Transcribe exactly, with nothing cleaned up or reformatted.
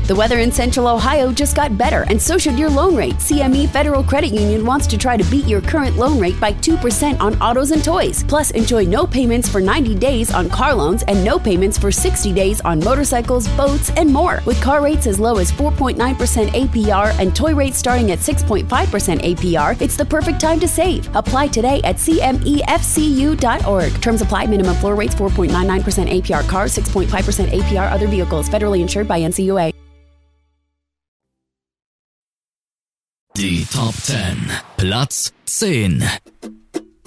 The weather in Central Ohio just got better, and so should your loan rate. C M E Federal Credit Union wants to try to beat your current loan rate by two percent on autos and toys. Plus, enjoy no payments for ninety days on car loans and no payments for sixty days on motorcycles, boats, and more. With car rates as low as four point nine percent A P R and toy rates starting at six point five percent A P R, it's the perfect time to save. Apply today at C M E F C U dot org. Terms apply. Minimum floor rates four point nine nine percent A P R cars, six point five percent A P R other vehicles. Federally insured by N C U A. Die Top zehn. Platz zehn.